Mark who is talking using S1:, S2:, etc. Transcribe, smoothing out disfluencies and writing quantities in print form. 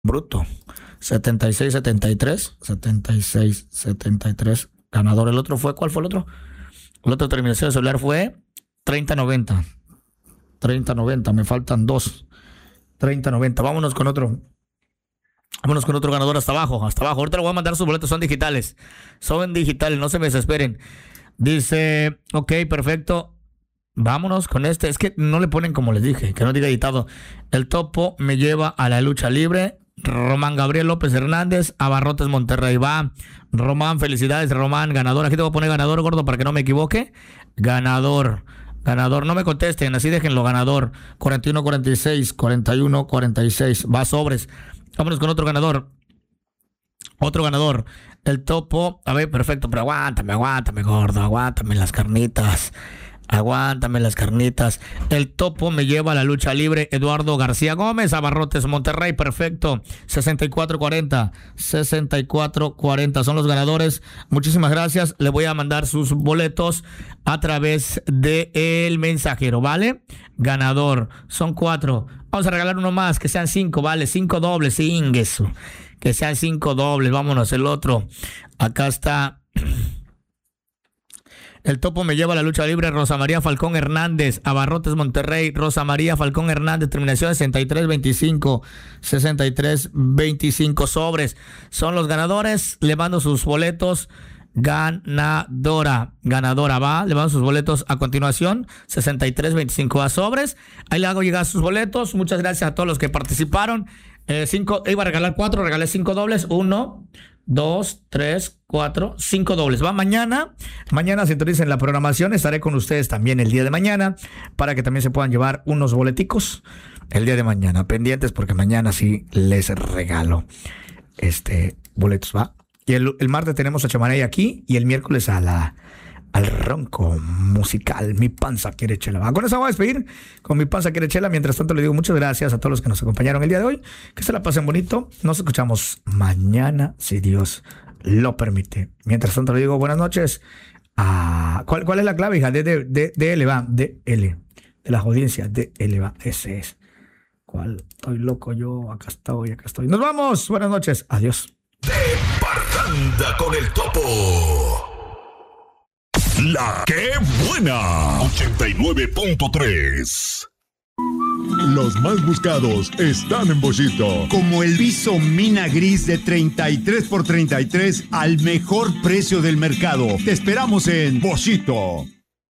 S1: bruto. 76-73. Ganador. El otro fue, ¿cuál fue el otro? La otra terminación de celular fue 3090. 3090, me faltan dos. 3090. Vámonos con otro ganador hasta abajo. Ahorita le voy a mandar sus boletos, son digitales, no se me desesperen. Dice, ok, perfecto. Vámonos con este. Es que no le ponen como les dije, que no diga editado. El topo me lleva a la lucha libre. Román Gabriel López Hernández, Abarrotes Monterrey. Va, Román, felicidades, Román, ganador. Aquí te voy a poner ganador, gordo, para que no me equivoque. Ganador, no me contesten, así déjenlo, ganador. 41-46, va, sobres. Vámonos con otro ganador. El topo, a ver, perfecto, pero aguántame, gordo, aguántame las carnitas. El topo me lleva a la lucha libre. Eduardo García Gómez, Abarrotes Monterrey, perfecto. 64-40 son los ganadores. Muchísimas gracias. Le voy a mandar sus boletos a través del mensajero, ¿vale? Ganador, son 4. Vamos a regalar uno más, que sean 5, ¿vale? 5 dobles, ingreso. Que sean 5 dobles. Vámonos, el otro. Acá está. El topo me lleva a la lucha libre. Rosa María Falcón Hernández, Abarrotes Monterrey. Rosa María Falcón Hernández, terminación 63-25, sobres. Son los ganadores. Le mando sus boletos. Ganadora, va. Le mando sus boletos a continuación. 63-25 a sobres. Ahí le hago llegar sus boletos. Muchas gracias a todos los que participaron. 5, iba a regalar 4, regalé 5 dobles. 1, 2, 3, 4, 5 dobles. Va, mañana sintonicen la programación. Estaré con ustedes también el día de mañana para que también se puedan llevar unos boleticos el día de mañana. Pendientes porque mañana sí les regalo boletos, va. Y el martes tenemos a Chamaney aquí y el miércoles al ronco musical. Mi panza quiere chela. ¿Va? Con eso voy a despedir. Con Mi panza quiere chela. Mientras tanto le digo muchas gracias a todos los que nos acompañaron el día de hoy. Que se la pasen bonito. Nos escuchamos mañana si Dios lo permite. Mientras tanto le digo buenas noches. ¿Cuál es la clave, hija? DL, va. DL. De las audiencias. DL, va. Ese es. ¿Cuál? Estoy loco yo. Acá estoy. Nos vamos. Buenas noches. Adiós.
S2: De Parranda con el Topo. La que buena. 89.3.
S3: Los más buscados están en Boschito.
S4: Como el viso mina gris de 33 por 33 al mejor precio del mercado. Te esperamos en Boschito.